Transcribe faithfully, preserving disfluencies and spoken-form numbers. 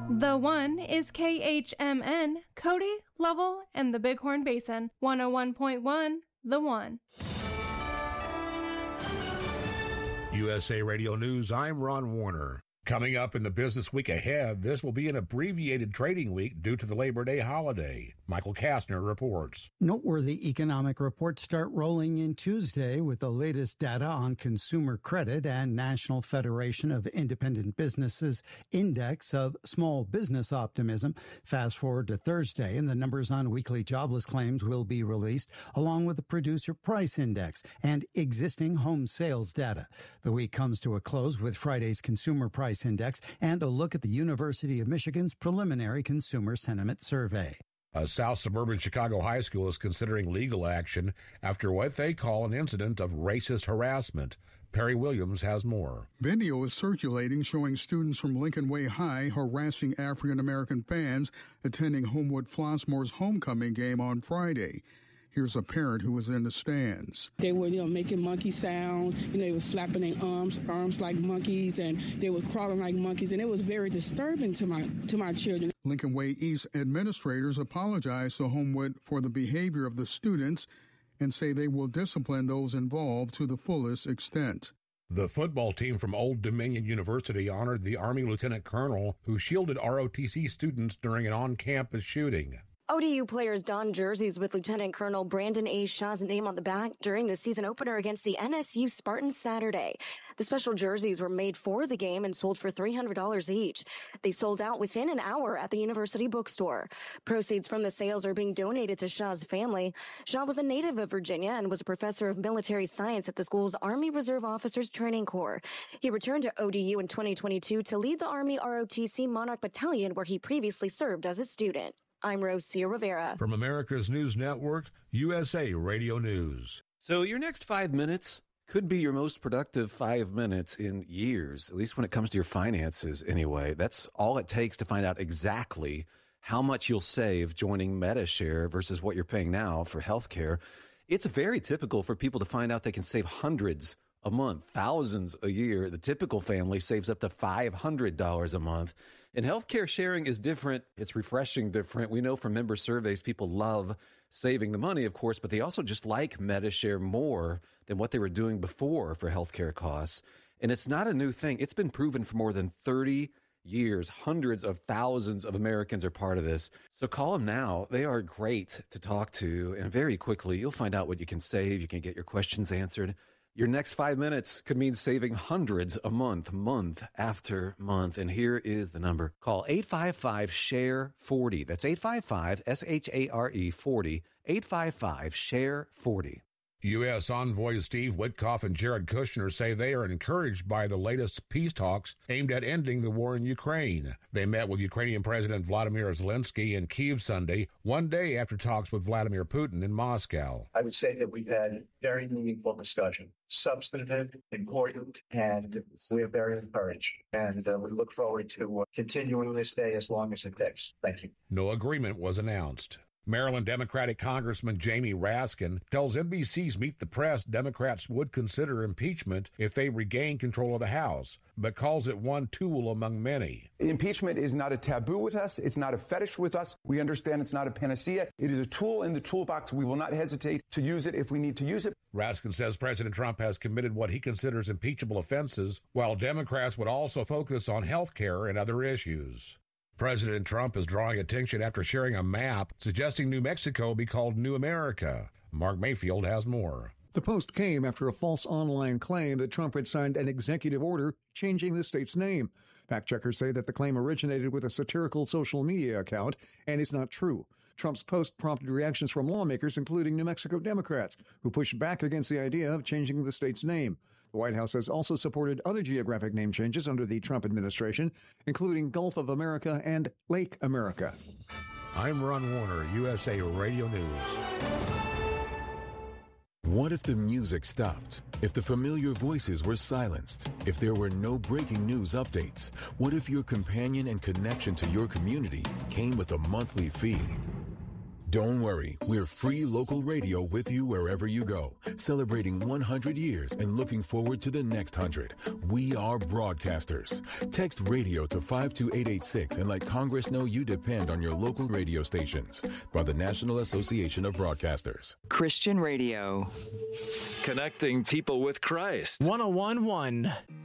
The One is K H M N, Cody, Lovell, and the Bighorn Basin. one oh one point one, The One. U S A Radio News, I'm Ron Warner. Coming up in the business week ahead, this will be an abbreviated trading week due to the Labor Day holiday. Michael Kastner reports. Noteworthy economic reports start rolling in Tuesday with the latest data on consumer credit and National Federation of Independent Businesses Index of Small Business Optimism. Fast forward to Thursday, and the numbers on weekly jobless claims will be released, along with the Producer Price Index and existing home sales data. The week comes to a close with Friday's Consumer Price Index and a look at the University of Michigan's preliminary consumer sentiment survey. A South suburban Chicago high school is considering legal action after what they call an incident of racist harassment. Perry Williams has more. Video is circulating showing students from Lincoln Way High harassing African-American fans attending Homewood Flossmoor's homecoming game on Friday. Here's a parent who was in the stands. They were, you know, making monkey sounds. You know, they were flapping their arms, arms like monkeys, and they were crawling like monkeys, and it was very disturbing to my to my children. Lincoln Way East administrators apologized to Homewood for the behavior of the students and say they will discipline those involved to the fullest extent. The football team from Old Dominion University honored the Army Lieutenant Colonel who shielded R O T C students during an on-campus shooting. O D U players donned jerseys with Lieutenant Colonel Brandon A. Shaw's name on the back during the season opener against the N S U Spartans Saturday. The special jerseys were made for the game and sold for three hundred dollars each. They sold out within an hour at the university bookstore. Proceeds from the sales are being donated to Shaw's family. Shaw was a native of Virginia and was a professor of military science at the school's Army Reserve Officers Training Corps. He returned to O D U in twenty twenty-two to lead the Army R O T C Monarch Battalion, where he previously served as a student. I'm Rosia Rivera. From America's News Network, U S A Radio News. So your next five minutes could be your most productive five minutes in years, at least when it comes to your finances anyway. That's all it takes to find out exactly how much you'll save joining Medi-Share versus what you're paying now for health care. It's very typical for people to find out they can save hundreds a month, thousands a year. The typical family saves up to five hundred dollars a month. And healthcare sharing is different. It's refreshing different. We know from member surveys, people love saving the money, of course, but they also just like Medi-Share more than what they were doing before for healthcare costs. And it's not a new thing. It's been proven for more than thirty years. Hundreds of thousands of Americans are part of this. So call them now. They are great to talk to. And very quickly, you'll find out what you can save. You can get your questions answered. Your next five minutes could mean saving hundreds a month, month after month. And here is the number. Call eight five five, S H A R E, forty. That's eight five five, S H A R E, forty. eight five five, S H A R E, forty. U S envoys Steve Witkoff and Jared Kushner say they are encouraged by the latest peace talks aimed at ending the war in Ukraine. They met with Ukrainian President Vladimir Zelensky in Kyiv Sunday, one day after talks with Vladimir Putin in Moscow. I would say that we've had very meaningful discussion, substantive, important, and we are very encouraged. And uh, we look forward to uh, continuing this day as long as it takes. Thank you. No agreement was announced. Maryland Democratic Congressman Jamie Raskin tells N B C's Meet the Press Democrats would consider impeachment if they regain control of the House, but calls it one tool among many. Impeachment is not a taboo with us. It's not a fetish with us. We understand it's not a panacea. It is a tool in the toolbox. We will not hesitate to use it if we need to use it. Raskin says President Trump has committed what he considers impeachable offenses, while Democrats would also focus on health care and other issues. President Trump is drawing attention after sharing a map suggesting New Mexico be called New America. Mark Mayfield has more. The post came after a false online claim that Trump had signed an executive order changing the state's name. Fact-checkers say that the claim originated with a satirical social media account and is not true. Trump's post prompted reactions from lawmakers, including New Mexico Democrats, who pushed back against the idea of changing the state's name. The White House has also supported other geographic name changes under the Trump administration, including Gulf of America and Lake America. I'm Ron Warner, U S A Radio News. What if the music stopped? If the familiar voices were silenced? If there were no breaking news updates? What if your companion and connection to your community came with a monthly fee? Don't worry, we're free local radio with you wherever you go, celebrating one hundred years and looking forward to the next one hundred. We are broadcasters. Text radio to five two eight eight six and let Congress know you depend on your local radio stations. By the National Association of Broadcasters. Christian Radio. Connecting people with Christ. one oh one point one